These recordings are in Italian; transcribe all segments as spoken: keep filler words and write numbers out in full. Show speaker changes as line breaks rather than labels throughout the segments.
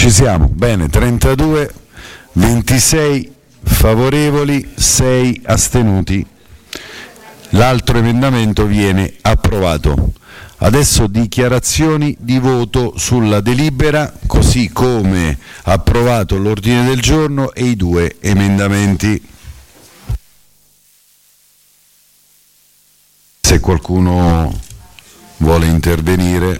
Ci siamo, bene, trentadue, ventisei favorevoli, sei astenuti. L'altro emendamento viene approvato. Adesso dichiarazioni di voto sulla delibera, così come approvato l'ordine del giorno e i due emendamenti. Se qualcuno vuole intervenire.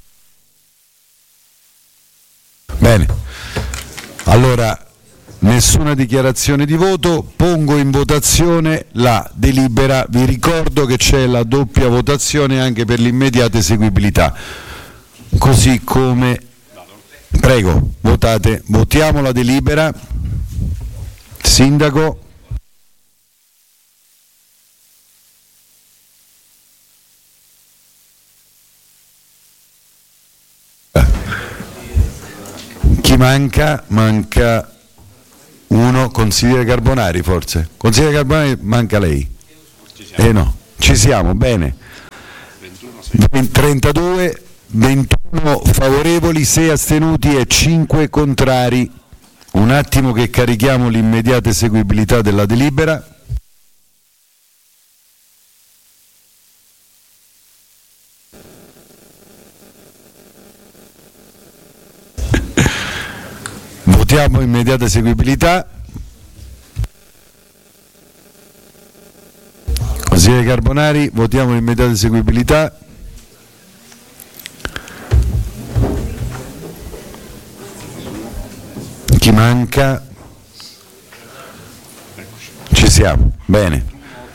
Bene, allora nessuna dichiarazione di voto, pongo in votazione la delibera. Vi ricordo che c'è la doppia votazione anche per l'immediata eseguibilità, così come prego, votate, votiamo la delibera. Sindaco. Chi manca? Manca uno, consigliere Carbonari forse. Consigliere Carbonari, manca lei. Eh no, ci siamo, bene. trentadue, ventuno favorevoli, sei astenuti e cinque contrari. Un attimo che carichiamo l'immediata eseguibilità della delibera. Votiamo immediata eseguibilità. Consigliere Carbonari, votiamo l'immediata eseguibilità. Chi manca? Ci siamo, bene.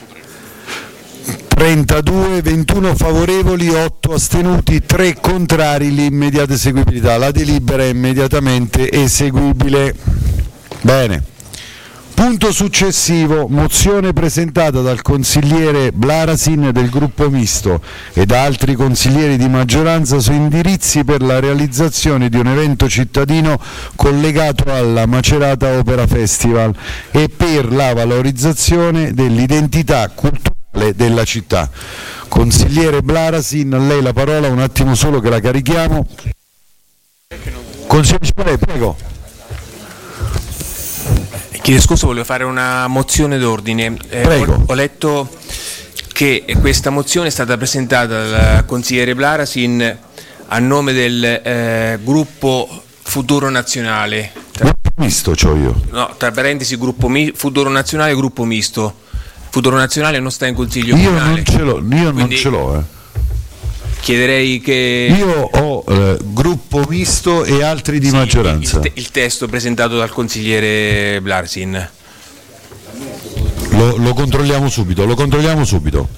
trentadue, ventuno favorevoli, otto astenuti, tre contrari, l'immediata eseguibilità. La delibera è immediatamente eseguibile. Bene. Punto successivo, mozione presentata dal consigliere Blarasin del gruppo misto e da altri consiglieri di maggioranza su indirizzi per la realizzazione di un evento cittadino collegato alla Macerata Opera Festival e per la valorizzazione dell'identità culturale della città. Consigliere Blarasin, a lei la parola, un attimo solo che la carichiamo. Consigliere Spinelli, prego.
Chiedo scusa, volevo fare una mozione d'ordine. Eh,
prego.
Ho, ho letto che questa mozione è stata presentata dal consigliere Blarasin a nome del eh, gruppo Futuro Nazionale. Tra,
gruppo misto c'ho io.
No, tra parentesi gruppo mi, Futuro Nazionale e gruppo misto. Futuro Nazionale non sta in consiglio
io
comunale.
Non ce l'ho, io non ce l'ho, eh.
Chiederei che...
Io ho eh, gruppo misto e altri di sì, maggioranza.
Il, te- il testo presentato dal consigliere Blarasin.
Lo, lo controlliamo subito, lo controlliamo subito.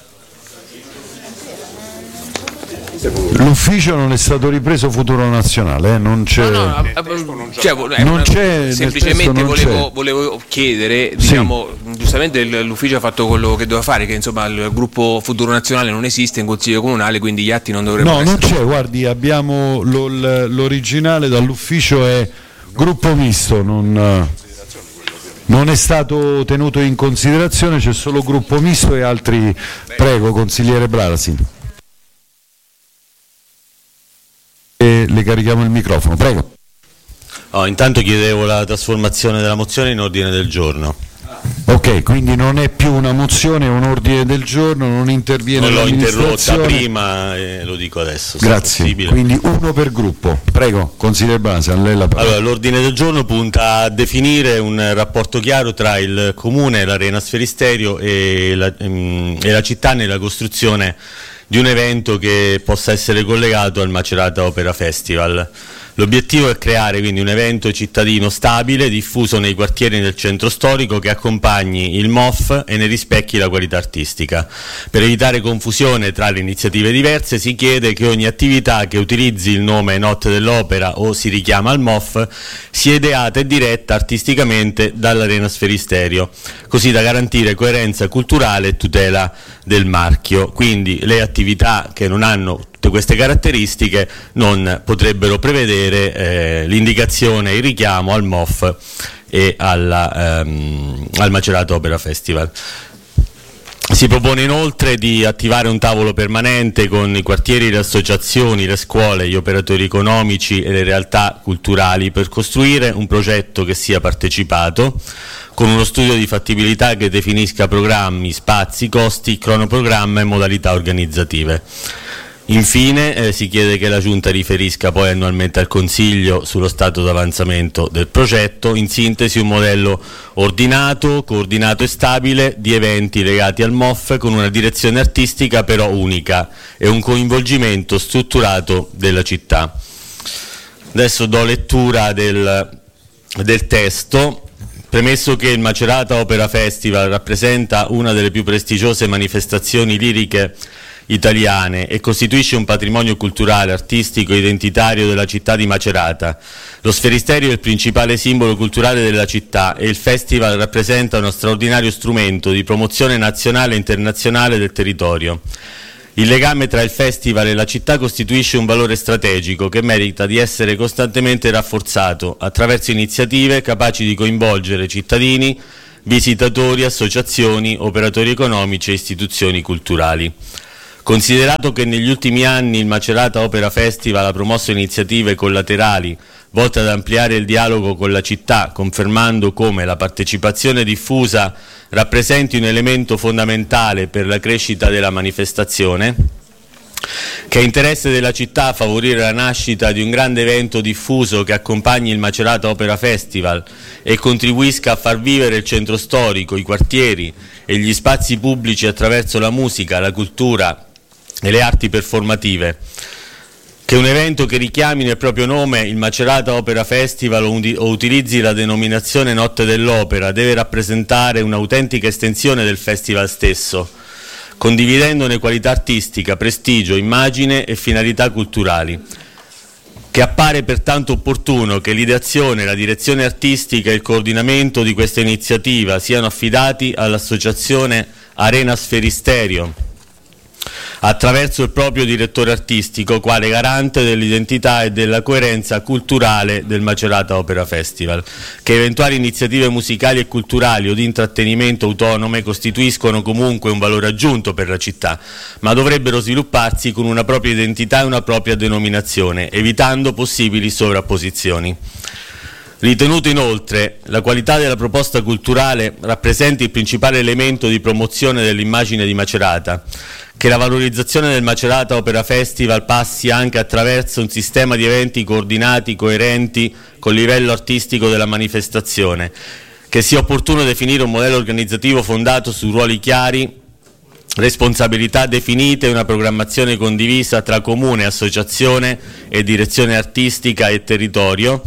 L'ufficio non è stato ripreso Futuro Nazionale, eh? Non c'è.
No, no, non c'è. Cioè,
non
una,
c'è
semplicemente
non
volevo,
c'è.
volevo chiedere, diciamo, sì. Giustamente l'ufficio ha fatto quello che doveva fare, che insomma il gruppo Futuro Nazionale non esiste in consiglio comunale, quindi gli atti non dovrebbero
no,
essere.
No, non c'è, guardi, abbiamo lo, l'originale dall'ufficio è gruppo misto, non, non è stato tenuto in considerazione, c'è solo gruppo misto e altri. Prego, consigliere Blarasin. E le carichiamo il microfono, prego.
Oh, intanto chiedevo la trasformazione della mozione in ordine del giorno.
Ok, quindi non è più una mozione, è un ordine del giorno, non interviene
non l'ho
l'amministrazione.
interrotta prima e lo dico adesso.
Grazie, quindi uno per gruppo. Prego, consigliere Blasi, a lei la parola.
Allora, l'ordine del giorno punta a definire un rapporto chiaro tra il Comune, l'Arena Sferisterio e la, ehm, e la città nella costruzione di un evento che possa essere collegato al Macerata Opera Festival. L'obiettivo è creare quindi un evento cittadino stabile, diffuso nei quartieri del centro storico, che accompagni il M O F e ne rispecchi la qualità artistica. Per evitare confusione tra le iniziative diverse, si chiede che ogni attività che utilizzi il nome Notte dell'Opera o si richiama al M O F sia ideata e diretta artisticamente dall'Arena Sferisterio, così da garantire coerenza culturale e tutela del marchio. Quindi le attività che non hanno tutte queste caratteristiche non potrebbero prevedere eh, l'indicazione e il richiamo al M O F e alla, ehm, al Macerata Opera Festival. Si Si propone inoltre di attivare un tavolo permanente con i quartieri, le associazioni, le scuole, gli operatori economici e le realtà culturali per costruire un progetto che sia partecipato, con uno studio di fattibilità che definisca programmi, spazi, costi, cronoprogramma e modalità organizzative. Infine eh, si chiede che la Giunta riferisca poi annualmente al Consiglio sullo stato d'avanzamento del progetto, in sintesi un modello ordinato, coordinato e stabile di eventi legati al M O F con una direzione artistica però unica e un coinvolgimento strutturato della città. Adesso do lettura del, del testo. Premesso che il Macerata Opera Festival rappresenta una delle più prestigiose manifestazioni liriche italiane e costituisce un patrimonio culturale, artistico e identitario della città di Macerata. Lo Sferisterio è il principale simbolo culturale della città e il festival rappresenta uno straordinario strumento di promozione nazionale e internazionale del territorio. Il legame tra il festival e la città costituisce un valore strategico che merita di essere costantemente rafforzato attraverso iniziative capaci di coinvolgere cittadini, visitatori, associazioni, operatori economici e istituzioni culturali. Considerato che negli ultimi anni il Macerata Opera Festival ha promosso iniziative collaterali volte ad ampliare il dialogo con la città, confermando come la partecipazione diffusa rappresenti un elemento fondamentale per la crescita della manifestazione, che è interesse della città favorire la nascita di un grande evento diffuso che accompagni il Macerata Opera Festival e contribuisca a far vivere il centro storico, i quartieri e gli spazi pubblici attraverso la musica, la cultura e le arti performative. Che un evento che richiami nel proprio nome il Macerata Opera Festival o utilizzi la denominazione Notte dell'Opera deve rappresentare un'autentica estensione del festival stesso, condividendone qualità artistica, prestigio, immagine e finalità culturali. Che appare pertanto opportuno che l'ideazione, la direzione artistica e il coordinamento di questa iniziativa siano affidati all'associazione Arena Sferisterio, attraverso il proprio direttore artistico, quale garante dell'identità e della coerenza culturale del Macerata Opera Festival. Che eventuali iniziative musicali e culturali o di intrattenimento autonome costituiscono comunque un valore aggiunto per la città, ma dovrebbero svilupparsi con una propria identità e una propria denominazione, evitando possibili sovrapposizioni. Ritenuto inoltre la qualità della proposta culturale rappresenti il principale elemento di promozione dell'immagine di Macerata, che la valorizzazione del Macerata Opera Festival passi anche attraverso un sistema di eventi coordinati, coerenti col livello artistico della manifestazione, che sia opportuno definire un modello organizzativo fondato su ruoli chiari, responsabilità definite e una programmazione condivisa tra comune, associazione e direzione artistica e territorio.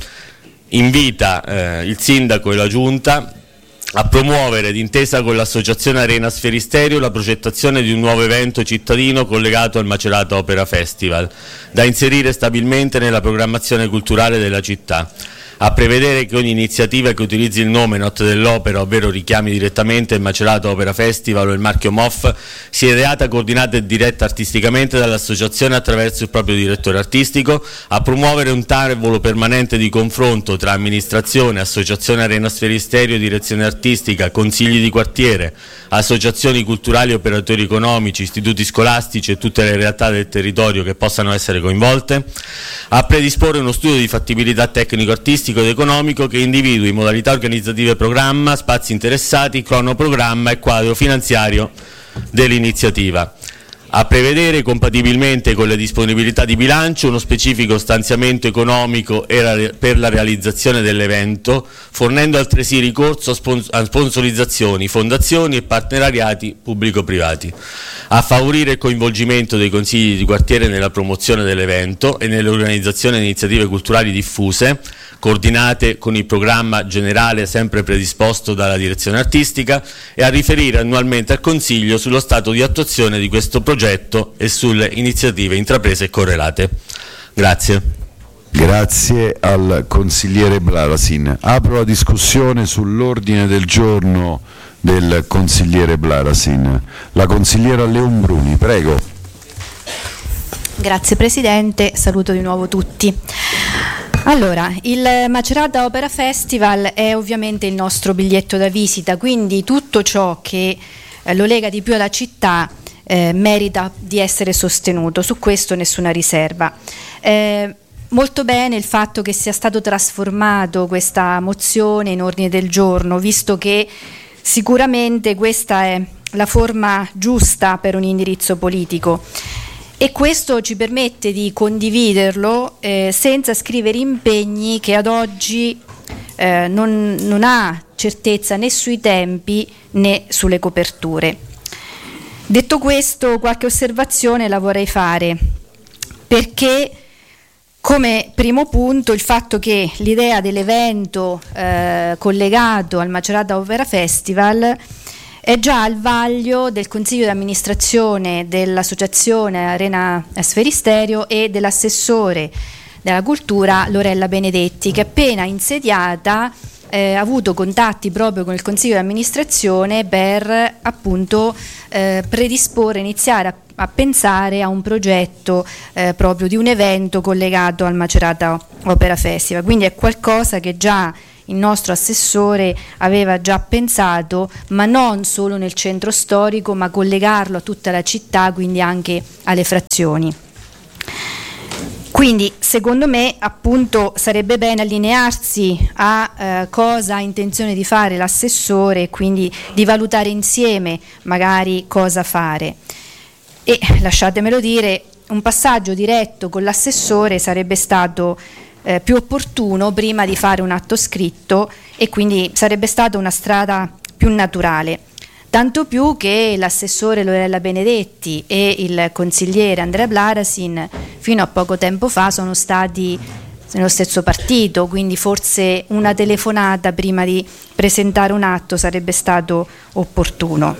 Invita eh, il sindaco e la giunta a promuovere, d'intesa con l'associazione Arena Sferisterio, la progettazione di un nuovo evento cittadino collegato al Macerata Opera Festival, da inserire stabilmente nella programmazione culturale della città. A prevedere che ogni iniziativa che utilizzi il nome Notte dell'Opera, ovvero richiami direttamente il Macerata Opera Festival o il marchio M O F, sia ideata, coordinata e diretta artisticamente dall'associazione attraverso il proprio direttore artistico. A promuovere un tavolo permanente di confronto tra amministrazione, associazione Arena Sferisterio, direzione artistica, consigli di quartiere, associazioni culturali, operatori economici, istituti scolastici e tutte le realtà del territorio che possano essere coinvolte. A predisporre uno studio di fattibilità tecnico-artistica ed economico che individui modalità organizzative e programma, spazi interessati, cronoprogramma e quadro finanziario dell'iniziativa. A prevedere, compatibilmente con le disponibilità di bilancio, uno specifico stanziamento economico per la realizzazione dell'evento, fornendo altresì ricorso a sponsorizzazioni, fondazioni e partenariati pubblico-privati. A favorire il coinvolgimento dei consigli di quartiere nella promozione dell'evento e nell'organizzazione di iniziative culturali diffuse, coordinate con il programma generale sempre predisposto dalla direzione artistica, e a riferire annualmente al Consiglio sullo stato di attuazione di questo progetto e sulle iniziative intraprese e correlate. Grazie.
Grazie al consigliere Blarasin. Apro la discussione sull'ordine del giorno del consigliere Blarasin. La consigliera Leonbruni, prego.
Grazie Presidente, saluto di nuovo tutti. Allora, il Macerata Opera Festival è ovviamente il nostro biglietto da visita, quindi tutto ciò che eh, lo lega di più alla città, eh, merita di essere sostenuto. Su questo nessuna riserva. Eh, molto bene il fatto che sia stato trasformato questa mozione in ordine del giorno, visto che sicuramente questa è la forma giusta per un indirizzo politico. E questo ci permette di condividerlo eh, senza scrivere impegni che ad oggi eh, non, non ha certezza né sui tempi né sulle coperture. Detto questo, qualche osservazione la vorrei fare, perché come primo punto il fatto che l'idea dell'evento eh, collegato al Macerata Opera Festival è già al vaglio del Consiglio di amministrazione dell'Associazione Arena Sferisterio e dell'assessore della cultura Lorella Benedetti, che appena insediata eh, ha avuto contatti proprio con il Consiglio di amministrazione per appunto eh, predisporre, iniziare a, a pensare a un progetto eh, proprio di un evento collegato al Macerata Opera Festival. Quindi è qualcosa che già il nostro assessore aveva già pensato, ma non solo nel centro storico, ma collegarlo a tutta la città, quindi anche alle frazioni. Quindi secondo me appunto sarebbe bene allinearsi a eh, cosa ha intenzione di fare l'assessore e quindi di valutare insieme magari cosa fare. E lasciatemelo dire, un passaggio diretto con l'assessore sarebbe stato Eh, più opportuno prima di fare un atto scritto, e quindi sarebbe stata una strada più naturale, tanto più che l'assessore Lorella Benedetti e il consigliere Andrea Blarasin fino a poco tempo fa sono stati nello stesso partito, quindi forse una telefonata prima di presentare un atto sarebbe stato opportuno.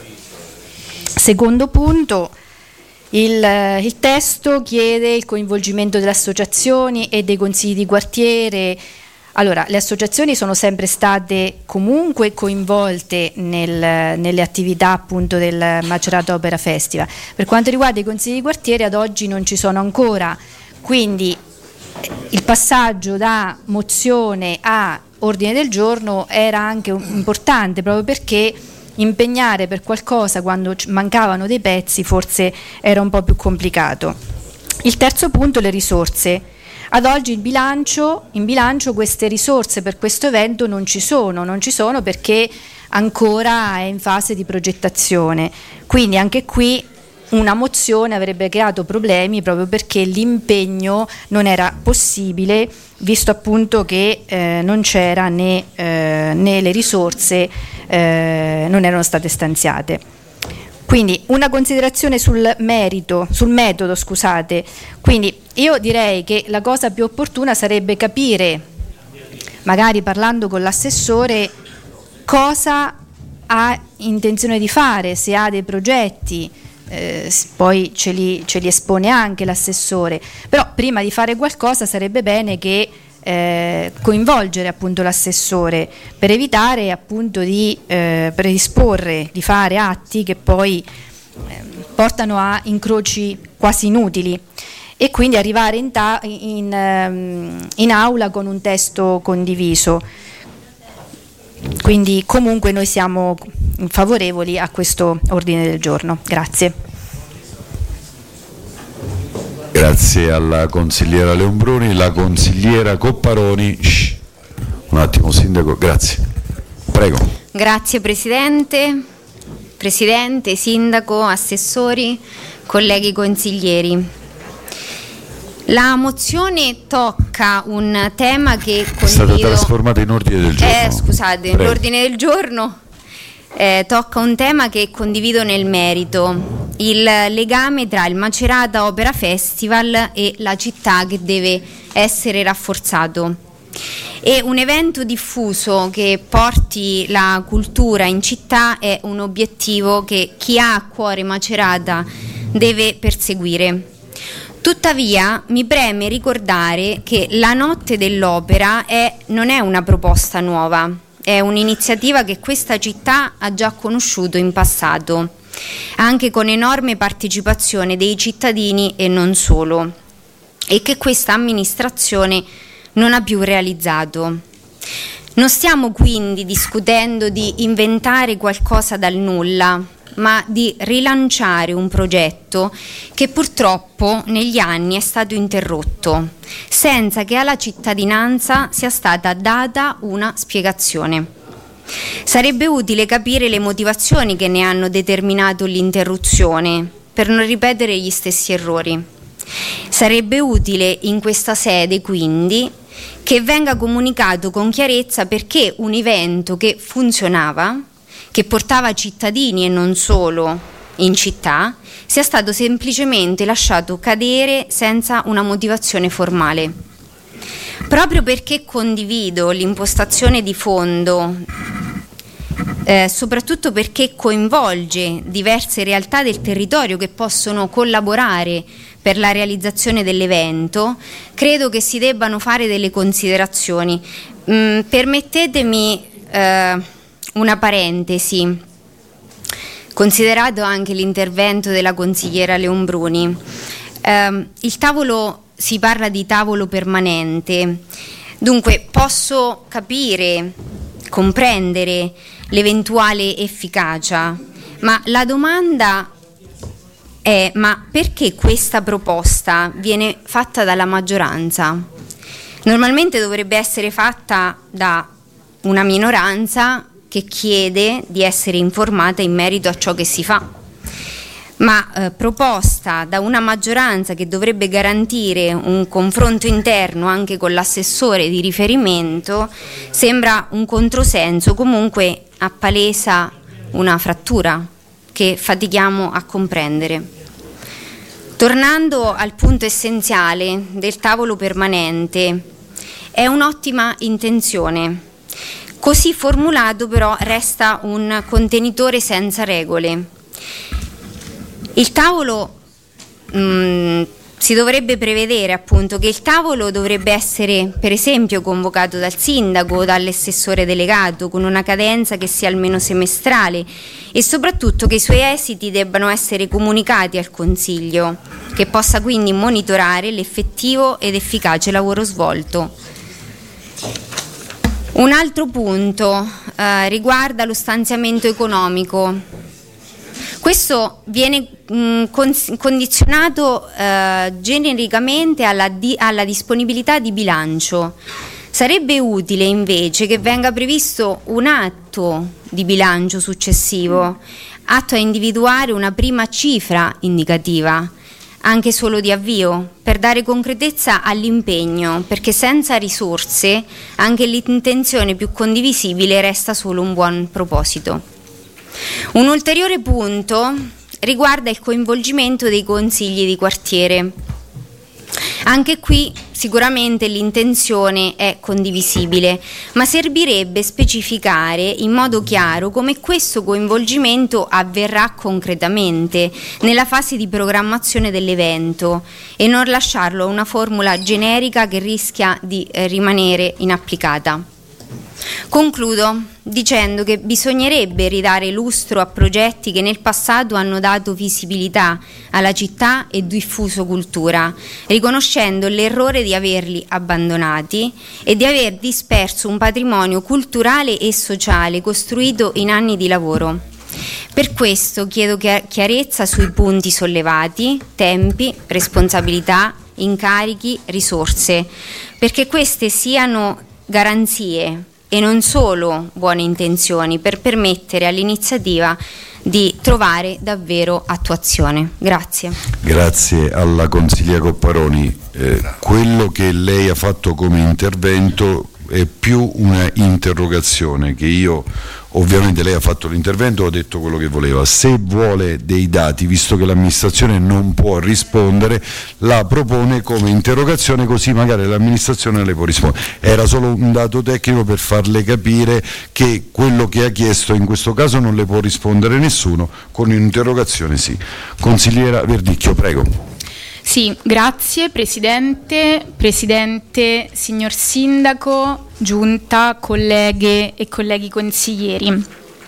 Secondo punto, Il, il testo chiede il coinvolgimento delle associazioni e dei consigli di quartiere. Allora, le associazioni sono sempre state comunque coinvolte nel, nelle attività appunto del Macerata Opera Festival. Per quanto riguarda i consigli di quartiere ad oggi non ci sono ancora, quindi il passaggio da mozione a ordine del giorno era anche importante, proprio perché impegnare per qualcosa quando mancavano dei pezzi forse era un po' più complicato. Il terzo punto, le risorse. Ad oggi il bilancio, in bilancio queste risorse per questo evento non ci sono, non ci sono perché ancora è in fase di progettazione, quindi anche qui una mozione avrebbe creato problemi proprio perché l'impegno non era possibile, visto appunto che eh, non c'era né, eh, né le risorse eh, non erano state stanziate. Quindi una considerazione sul merito, sul metodo, scusate. Quindi io direi che la cosa più opportuna sarebbe capire, magari parlando con l'assessore, cosa ha intenzione di fare, se ha dei progetti. Eh, poi ce li, ce li espone anche l'assessore, però prima di fare qualcosa sarebbe bene che eh, coinvolgere appunto l'assessore per evitare appunto di eh, predisporre, di fare atti che poi eh, portano a incroci quasi inutili, e quindi arrivare in, ta- in, um, in aula con un testo condiviso. Quindi comunque noi siamo favorevoli a questo ordine del giorno. Grazie.
Grazie alla consigliera Leombroni. La consigliera Copparoni. Shh. Un attimo, sindaco, grazie. Prego.
Grazie Presidente, Presidente, Sindaco, Assessori, colleghi consiglieri. La mozione tocca un tema che condivido. È
stata trasformata in ordine del giorno.
Eh, scusate,
Prego.
L'ordine del giorno eh, tocca un tema che condivido nel merito, il legame tra il Macerata Opera Festival e la città che deve essere rafforzato. E un evento diffuso che porti la cultura in città è un obiettivo che chi ha a cuore Macerata deve perseguire. Tuttavia mi preme ricordare che la Notte dell'Opera è, non è una proposta nuova, è un'iniziativa che questa città ha già conosciuto in passato, anche con enorme partecipazione dei cittadini e non solo, e che questa amministrazione non ha più realizzato. Non stiamo quindi discutendo di inventare qualcosa dal nulla, ma di rilanciare un progetto che purtroppo negli anni è stato interrotto, senza che alla cittadinanza sia stata data una spiegazione. Sarebbe utile capire le motivazioni che ne hanno determinato l'interruzione, per non ripetere gli stessi errori. Sarebbe utile in questa sede, quindi, che venga comunicato con chiarezza perché un evento che funzionava, che portava cittadini e non solo in città, sia stato semplicemente lasciato cadere senza una motivazione formale. Proprio perché condivido l'impostazione di fondo, eh, soprattutto perché coinvolge diverse realtà del territorio che possono collaborare per la realizzazione dell'evento, credo che si debbano fare delle considerazioni. Mm, permettetemi eh, una parentesi, considerato anche l'intervento della consigliera Leonbruni. Eh, il tavolo, si parla di tavolo permanente, dunque posso capire, comprendere l'eventuale efficacia, ma la domanda è: ma perché questa proposta viene fatta dalla maggioranza? Normalmente dovrebbe essere fatta da una minoranza che chiede di essere informata in merito a ciò che si fa, ma eh, proposta da una maggioranza che dovrebbe garantire un confronto interno anche con l'assessore di riferimento sembra un controsenso, comunque appalesa una frattura che fatichiamo a comprendere. Tornando al punto essenziale del tavolo permanente, è un'ottima intenzione. Così formulato però resta un contenitore senza regole. Il tavolo mh, si dovrebbe prevedere appunto che il tavolo dovrebbe essere per esempio convocato dal sindaco o dall'assessore delegato con una cadenza che sia almeno semestrale e soprattutto che i suoi esiti debbano essere comunicati al Consiglio, che possa quindi monitorare l'effettivo ed efficace lavoro svolto. Un altro punto eh, riguarda lo stanziamento economico. Questo viene mh, con- condizionato eh, genericamente alla, di- alla disponibilità di bilancio. Sarebbe utile invece che venga previsto un atto di bilancio successivo, atto a individuare una prima cifra indicativa, anche solo di avvio, per dare concretezza all'impegno, perché senza risorse anche l'intenzione più condivisibile resta solo un buon proposito. Un ulteriore punto riguarda il coinvolgimento dei consigli di quartiere. Anche qui sicuramente l'intenzione è condivisibile, ma servirebbe specificare in modo chiaro come questo coinvolgimento avverrà concretamente nella fase di programmazione dell'evento e non lasciarlo a una formula generica che rischia di eh, rimanere inapplicata. Concludo dicendo che bisognerebbe ridare lustro a progetti che nel passato hanno dato visibilità alla città e diffuso cultura, riconoscendo l'errore di averli abbandonati e di aver disperso un patrimonio culturale e sociale costruito in anni di lavoro. Per questo chiedo chiarezza sui punti sollevati, tempi, responsabilità, incarichi, risorse, perché queste siano garanzie e non solo buone intenzioni per permettere all'iniziativa di trovare davvero attuazione. Grazie.
Grazie alla consigliera Copparoni. Eh, quello che lei ha fatto come intervento è più una interrogazione che io, ovviamente lei ha fatto l'intervento, ha detto quello che voleva. Se vuole dei dati, visto che l'amministrazione non può rispondere, la propone come interrogazione, così magari l'amministrazione le può rispondere. Era solo un dato tecnico per farle capire che quello che ha chiesto in questo caso non le può rispondere nessuno, con un'interrogazione sì. Consigliera Verdicchio, prego.
Sì, grazie Presidente, Presidente, signor Sindaco, Giunta, colleghe e colleghi consiglieri.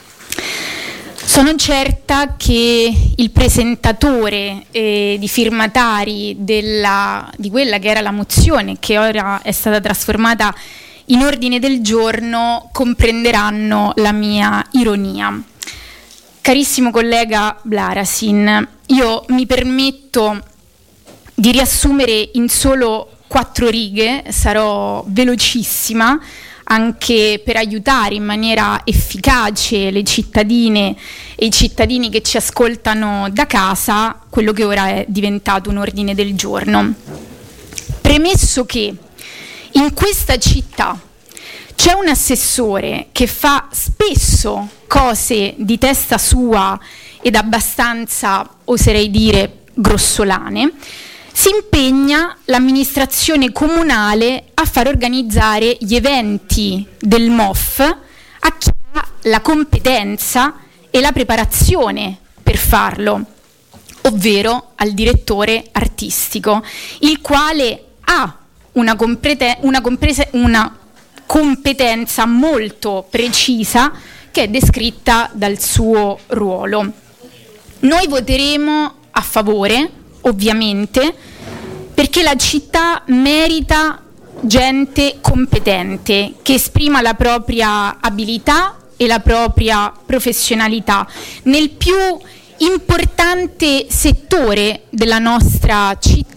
Sono certa che il presentatore eh, di firmatari della, di quella che era la mozione, che ora è stata trasformata in ordine del giorno, comprenderanno la mia ironia. Carissimo collega Blarasin, io mi permetto di riassumere in solo quattro righe, sarò velocissima anche per aiutare in maniera efficace le cittadine e i cittadini che ci ascoltano da casa quello che ora è diventato un ordine del giorno. Premesso che in questa città c'è un assessore che fa spesso cose di testa sua ed abbastanza, oserei dire, grossolane, si impegna l'amministrazione comunale a far organizzare gli eventi del M O F a chi ha la competenza e la preparazione per farlo, ovvero al direttore artistico, il quale ha una, comprete- una, comprese- una competenza molto precisa che è descritta dal suo ruolo. Noi voteremo a favore, ovviamente, perché la città merita gente competente che esprima la propria abilità e la propria professionalità nel più importante settore della nostra città,